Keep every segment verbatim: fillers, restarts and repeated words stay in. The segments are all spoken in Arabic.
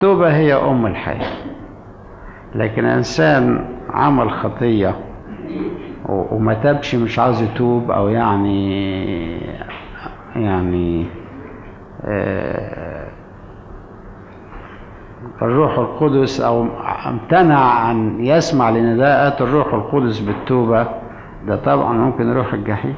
التوبة هي أم الحياة. لكن إنسان عمل خطية وما تابش، مش عاوز يتوب، أو يعني يعني الروح القدس أو امتنع عن يسمع لنداءات الروح القدس بالتوبة، ده طبعا ممكن يروح الجحيم.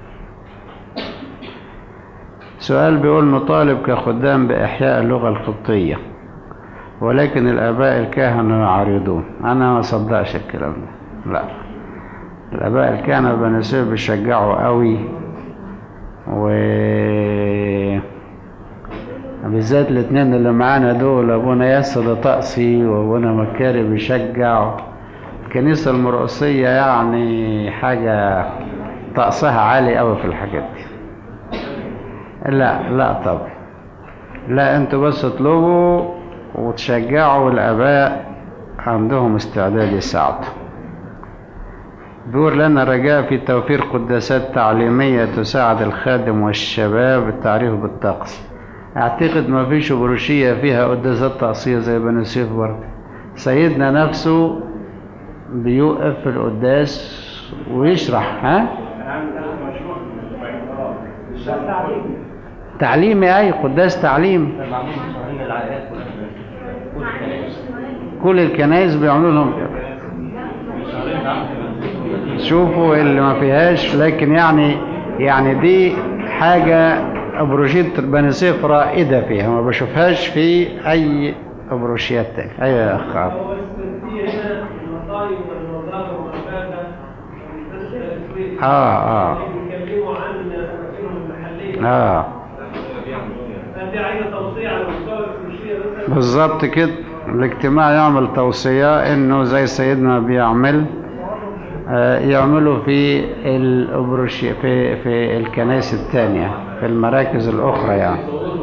سؤال بيقول: نطالب كخدام بإحياء اللغة القبطية ولكن الآباء الكهنة يعارضون. أنا ما صدقش الكلام ده، لا. الآباء الكهنة بني سويف بيشجعوا قوي، و بالذات الاثنين اللي معانا دول، أبونا ياسر طقسي وأبونا مكاري بيشجعوا. الكنيسة المرقسية يعني حاجة طقسها عالي قوي في الحاجات دي. لا لا طبعا لا، انتوا بس اطلبوا وتشجعوا، الآباء عندهم استعداد يساعدوا. بيقول لنا رجاء في توفير قداسات تعليمية تساعد الخادم والشباب التعريف بالطقس. اعتقد ما فيش بروشية فيها قداسات طقسية زي بني سويف برضه. سيدنا نفسه بيوقف في القداس ويشرح. ها تعليمي، اي قداس تعليم. كل الكنائس بيعملوا لهم كده. شوفوا اللي ما فيهاش، لكن يعني يعني دي حاجة أبروشية بني سويف رائدة فيها، ما بشوفهاش في أي أبروشيات تاني. أيوة يا أخ عبد. آه آه آه بالظبط كده. الاجتماع يعمل توصية إنه زي سيدنا بيعمل، يعملوا في الأبروشية في في الكنائس الثانية في المراكز الأخرى. يعني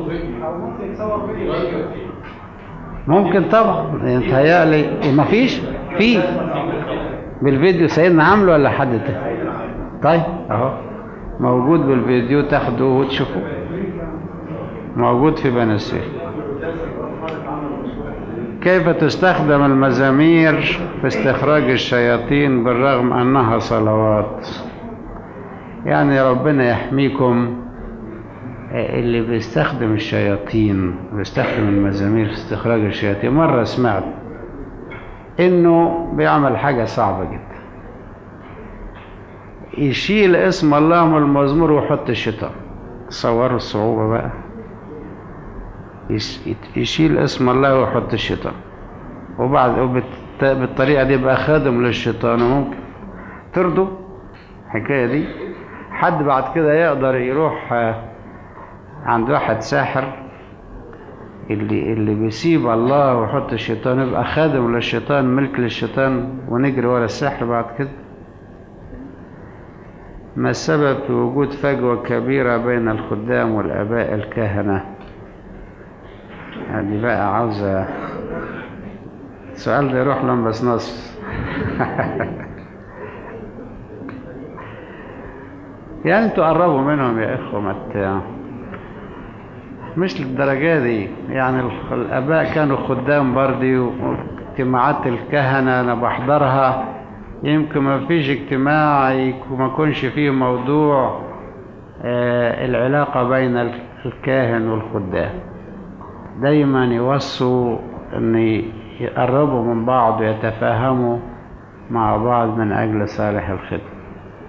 ممكن طبعا، يتهيألي ما فيش في بالفيديو سيدنا عامله ولا حد تاني؟ طيب اهو موجود بالفيديو، تاخدوه وتشوفوه، موجود في بني سويف. كيف تستخدم المزامير في استخراج الشياطين بالرغم أنها صلوات؟ يعني ربنا يحميكم. اللي بيستخدم الشياطين بيستخدم المزامير في استخراج الشياطين، مرة سمعت إنه بيعمل حاجة صعبة جدا، يشيل اسم الله من المزمور ويحط الشيطان. تصوروا الصعوبة بقى. يشيل اسم الله ويحط الشيطان، وبعد بالطريقة دي بقى خادم للشيطان. ممكن ترضوا الحكاية دي؟ حد بعد كده يقدر يروح عند واحد ساحر اللي اللي بيسيب الله ويحط الشيطان يبقى خادم للشيطان، ملك للشيطان، ونجري ورا السحر بعد كده؟ ما السبب في وجود فجوة كبيرة بين الخدام والآباء الكهنة؟ هذه بقى عاوزة السؤال ده يروح لنبس نصف. يعني انتوا قربوا منهم يا اخوة، مت مش للدرجة دي. يعني الآباء كانوا خدام بردي، واجتماعات الكهنة أنا بحضرها، يمكن ما فيش اجتماع ما يكونش فيه موضوع آه العلاقة بين الكاهن والخدام. دايما يوصوا أن يقربوا من بعض ويتفاهموا مع بعض من أجل صالح الخدمة.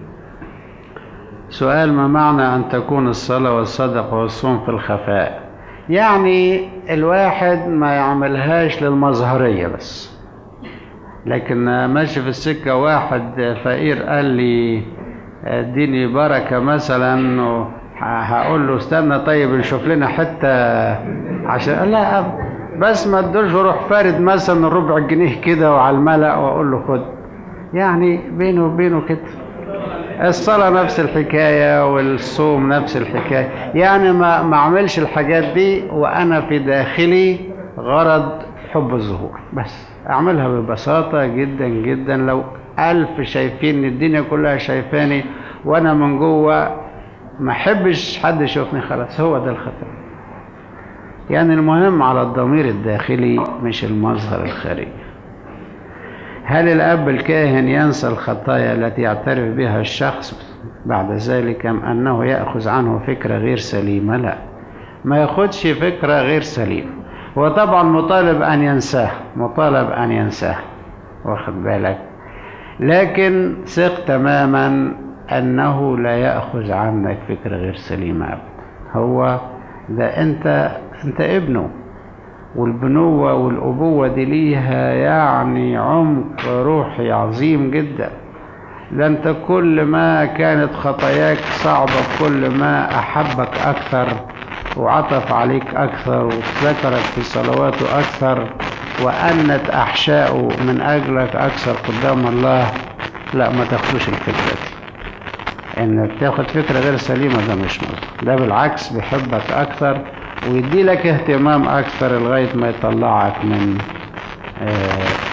سؤال: ما معنى أن تكون الصلاة والصدقة والصوم في الخفاء؟ يعني الواحد ما يعملهاش للمظهرية بس. لكن ماشي في السكة واحد فقير قال لي اديني بركة مثلا، هقول له استنى طيب نشوف لنا حتة عشان لا، بس ما تدولش روح فارد مثلا ربع جنيه كده وعلى الملأ واقول له خد. يعني بينه وبينه كده. الصلاة نفس الحكاية والصوم نفس الحكاية. يعني ما ما اعملش الحاجات دي وانا في داخلي غرض حب الظهور، بس اعملها ببساطة جدا جدا. لو ألف شايفين الدنيا كلها شايفاني وانا من جوه ما احبش حد يشوفني، خلاص هو ده الخطأ. يعني المهم على الضمير الداخلي مش المظهر الخارجي. هل الأب الكاهن ينسى الخطايا التي يعترف بها الشخص بعد ذلك أم أنه يأخذ عنه فكرة غير سليمة؟ لا، ما ياخدش فكرة غير سليمة. هو طبعا مطالب أن ينساه، مطالب أن ينساه، واخد بالك، لكن ثق تماما أنه لا يأخذ عنك فكرة غير سليمة أبدا. هو ده أنت أنت ابنه، والبنوة والأبوة دي ليها يعني عمق روحي عظيم جدا. ده أنت كل ما كانت خطاياك صعبة كل ما أحبك أكثر وعطف عليك أكثر وذكرك في صلواته أكثر وأنت أحشاؤه من أجلك أكثر قدام الله. لا، ما تاخدوش الفكرة دي، إنك تاخد فكرة غير سليمة، ده مش مظبوط. ده بالعكس بيحبك أكثر ويدي لك اهتمام أكثر لغاية ما يطلعك من آه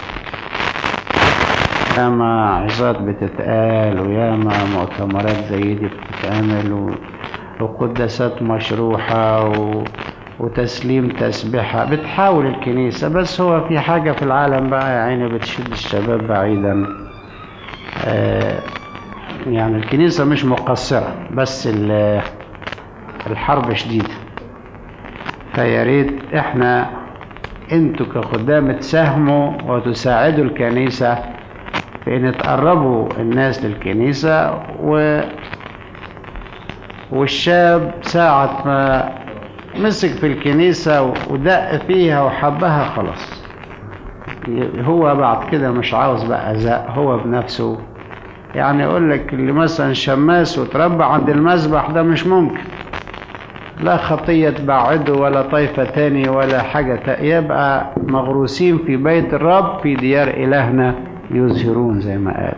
ياما عظات بتتقال وياما مؤتمرات زي دي بتتعمل وقداسات مشروحة و... وتسليم تسبيحة بتحاول الكنيسة. بس هو في حاجة في العالم بقى يا عيني بتشد الشباب بعيدا. آه يعني الكنيسة مش مقصرة، بس الحرب شديدة. فياريت احنا انتوا كخدام تساهموا وتساعدوا الكنيسة في ان تقربوا الناس للكنيسة، و... والشاب ساعة ما مسك في الكنيسة ودق فيها وحبها خلاص، هو بعد كده مش عاوز بقى زق هو بنفسه. يعني يقول لك اللي مثلا شماس وتربى عند المذبح ده مش ممكن، لا خطية تبعده ولا طائفة تاني ولا حاجة تاني، يبقى مغروسين في بيت الرب في ديار إلهنا يظهرون زي ما قال.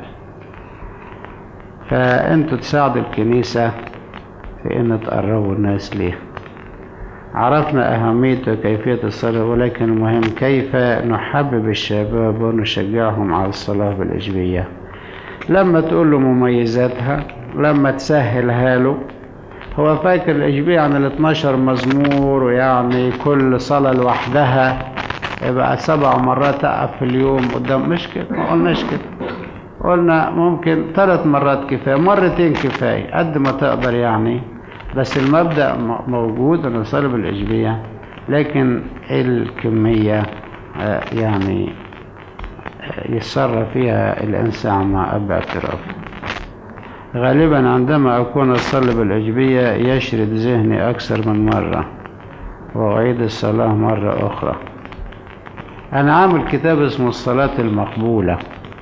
فأنتوا تساعدوا الكنيسة في أن تقربوا الناس ليه. عرفنا أهمية وكيفية الصلاة، ولكن المهم كيف نحبب الشباب ونشجعهم على الصلاة بالإجبية. لما تقول له مميزاتها، لما تسهلها له. هو فاكر الإجبية عن الاثناشر مزمور ويعني كل صلاة لوحدها يبقى سبع مرات أقف في اليوم قدام. مش كده، ما قلناش كده، قلنا ممكن ثلاث مرات كفاية، مرتين كفاية قد ما تقدر يعني. بس المبدأ موجود أنه نصلي بالإجبية، لكن الكمية يعني يتصرف فيها الإنسان مع أب اعتراف. غالبا عندما أكون أصلي بالإجبية يشرد ذهني أكثر من مرة وأعيد الصلاة مرة أخرى. أنا عامل كتاب اسمه الصلاة المقبولة،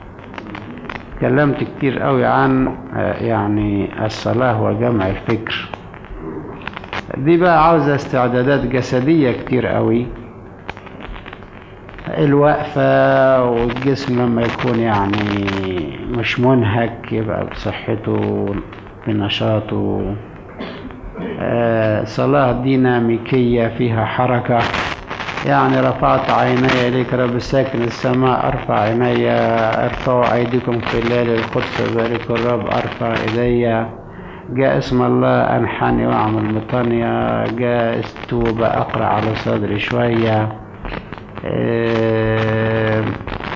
تكلمت كتير قوي عن يعني الصلاة وجمع الفكر. دي بقى عاوزة استعدادات جسدية كتير قوي، الوقفة والجسم لما يكون يعني مش منهك يبقى بصحته بنشاطه. آه صلاة ديناميكية فيها حركة، يعني رفعت عيني إليك رب ساكن السماء، أرفع عيني، ارفعوا أيديكم في الليل القدس باركوا الرب، أرفع إيدي، جاء اسم الله أنحني وأعمل مطانية، جاء استوبة أقرأ على صدري شوية. آه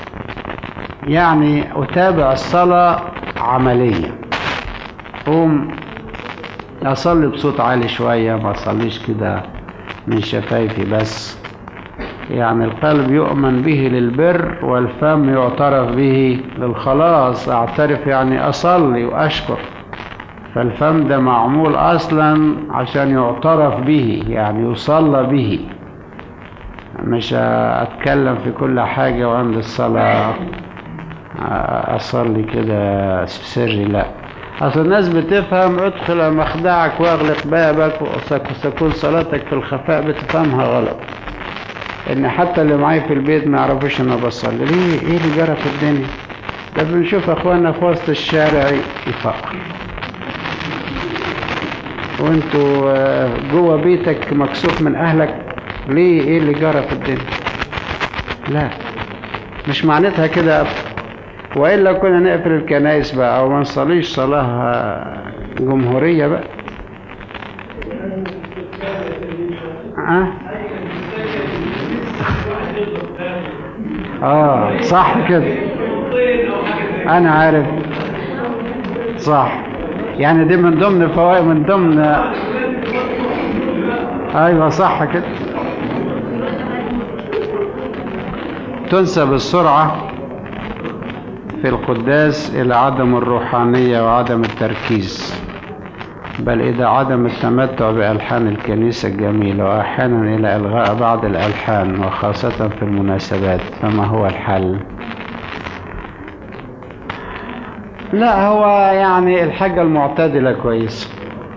يعني أتابع الصلاة عملية، قوم أصلي بصوت عالي شوية، ما أصليش كده من شفايفي بس. يعني القلب يؤمن به للبر والفم يعترف به للخلاص. أعترف يعني أصلي وأشكر، فالفم ده معمول أصلا عشان يعترف به، يعني يصلى به. مش أتكلم في كل حاجة وعند الصلاة أصلي كده سري، لا. أصل الناس بتفهم ادخل مخدعك واغلق بابك وستكون صلاتك في الخفاء، بتفهمها غلط. إن حتى اللي معي في البيت ما يعرفوش إن بصلي. ليه؟ إيه اللي جرى في الدنيا؟ ده بنشوف أخواننا في وسط الشارع يفقر، وانتوا جوه بيتك مكسوف من أهلك. ليه؟ إيه اللي جرى في الدنيا؟ لا، مش معناتها كده. وإلا كنا نقفل الكنائس بقى أو ما نصليش صلاة جمهورية بقى. أه؟ اه صح كده، انا عارف صح. يعني دي من ضمن فوائد، من ضمن، ايوه صح كده. تنسب السرعة في القداس إلى عدم الروحانية وعدم التركيز، بل إلى عدم التمتع بألحان الكنيسة الجميلة، وأحيانا إلى إلغاء بعض الألحان وخاصة في المناسبات. فما هو الحل؟ لا، هو يعني الحاجة المعتدلة كويس،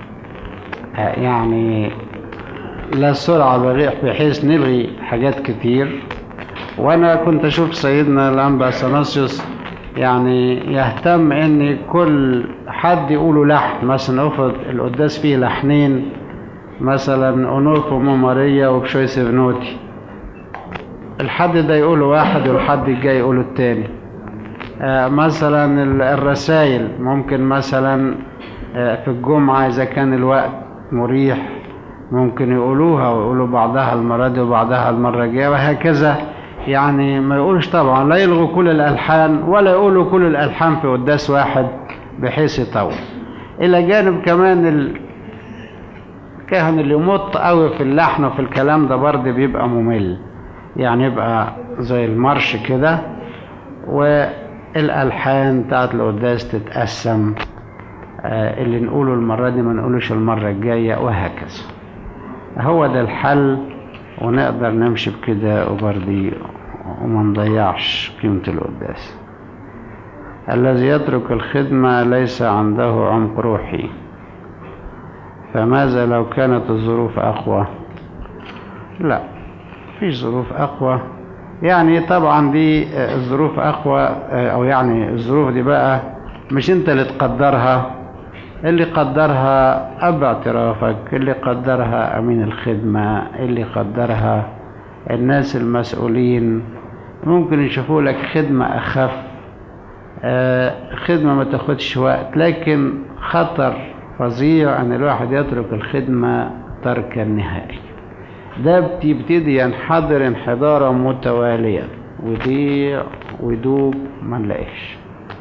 يعني لا سرعة بالريح بحيث نلغي حاجات كتير. وأنا كنت أشوف سيدنا الأنبا أثناسيوس يعني يهتم ان كل حد يقوله لحن، مثلا افرض القداس فيه لحنين، مثلا أنوف وماريا وبشويس بنوتي، الحد ده يقوله واحد والحد الجاي يقوله التاني. آه مثلا الرسائل ممكن مثلا آه في الجمعة إذا كان الوقت مريح ممكن يقولوها ويقولوا بعضها المرة دي وبعضها المرة الجاية، وهكذا. يعني ما يقولش طبعا، لا يلغوا كل الألحان ولا يقولوا كل الألحان في قداس واحد بحيث يطول. إلى جانب كمان الكاهن اللي يمط قوي في اللحن وفي الكلام ده برضه بيبقى ممل، يعني يبقى زي المارش كده، والألحان بتاعت القداس تتقسم، آه اللي نقوله المرة دي ما نقولوش المرة الجاية، وهكذا. هو ده الحل، ونقدر نمشي بكده وبرضه وما نضيعش قيمة القداس. الذي يترك الخدمة ليس عنده عمق روحي، فماذا لو كانت الظروف أقوى؟ لا، في ظروف أقوى. يعني طبعا دي الظروف أقوى، أو يعني الظروف دي بقى مش أنت اللي تقدرها، اللي قدرها أب اعترافك، اللي قدرها أمين الخدمة، اللي قدرها الناس المسؤولين. ممكن يشوفوا لك خدمة أخف، آه خدمة ما تاخدش وقت، لكن خطر فظيع أن الواحد يترك الخدمة تركا نهائي. ده بيبتدي ينحدر انحدارا متواليا، ويضيع ويدوب ما نلاقيش.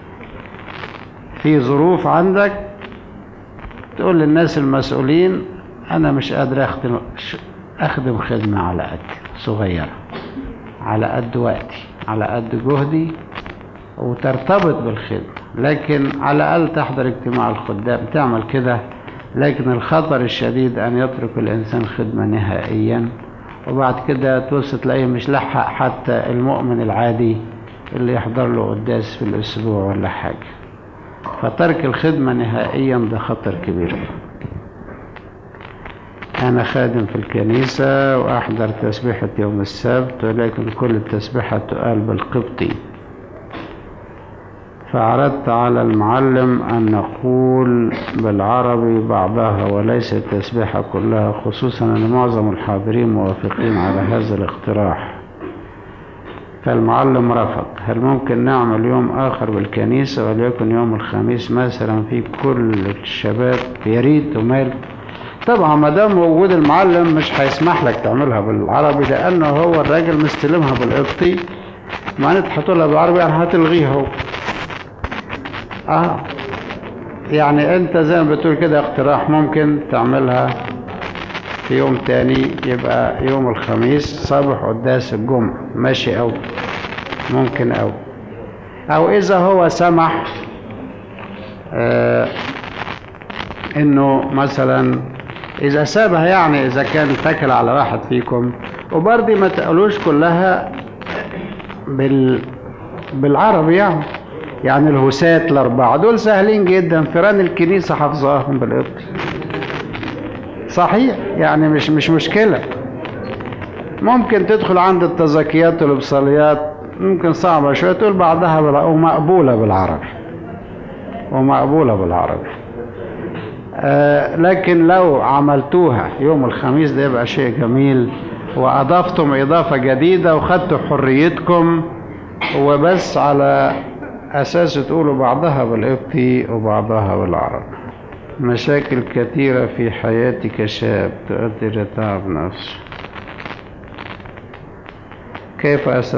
في ظروف عندك تقول للناس المسؤولين أنا مش قادر أخدم, أخدم خدمة على قد صغيرة، على قد وقتي، على قد جهدي، وترتبط بالخدمة، لكن على الأقل تحضر اجتماع الخدام، تعمل كده. لكن الخطر الشديد أن يترك الإنسان خدمة نهائيا، وبعد كده توصل تلاقيه مش لحق حتى المؤمن العادي اللي يحضر له قداس في الأسبوع ولا حاجة. فترك الخدمة نهائيا ده خطر كبير. أنا خادم في الكنيسة وأحضر تسبيحة يوم السبت، ولكن كل التسبيحة تقال بالقبطي، فعرضت على المعلم أن نقول بالعربي بعضها وليس التسبيحة كلها، خصوصا أن معظم الحاضرين موافقين على هذا الاقتراح، فالمعلم رفض. هل ممكن نعمل يوم آخر بالكنيسة وليكن يوم الخميس مثلا في كل الشباب؟ يا ريت ومال. طبعا ما دام موجود المعلم مش هيسمح لك تعملها بالعربي، لأنه هو الراجل مستلمها بالقبطي، ما انت هتقولها بالعربي يعني هتلغيها هو. اه يعني انت زي ما بتقول كده اقتراح، ممكن تعملها في يوم تاني، يبقى يوم الخميس صبح قداس الجمعة، ماشي؟ او ممكن او او اذا هو سمح آه انه مثلا اذا سابها، يعني اذا كان اتكل على واحد فيكم، وبرضه ما تقولوش كلها بال بالعربي، يعني يعني الهوسات الاربعه دول سهلين جدا، فيران الكنيسه حافظاهم بالقبطي صحيح، يعني مش مش مشكله. ممكن تدخل عند التزكيات والابصاليات، ممكن صعبه شويه، تقول بعضها بال... ومقبوله بالعربي ومقبوله بالعربي آه لكن لو عملتوها يوم الخميس ده يبقى شيء جميل، وأضفتم إضافة جديدة وخدتوا حريتكم، وبس على أساس تقولوا بعضها بالقبطي وبعضها بالعربي. مشاكل كثيرة في حياتي كشاب تؤدي لتعب نفسي، كيف أستطيع